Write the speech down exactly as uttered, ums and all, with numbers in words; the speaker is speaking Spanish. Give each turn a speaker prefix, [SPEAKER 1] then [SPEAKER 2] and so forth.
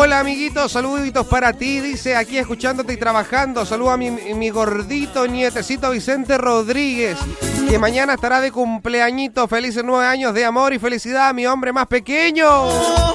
[SPEAKER 1] Hola, amiguitos, saluditos para ti. Dice, aquí escuchándote y trabajando. Saludo a mi, mi gordito nietecito Vicente Rodríguez, que mañana estará de cumpleañito. Felices nueve años de amor y felicidad, mi hombre más pequeño.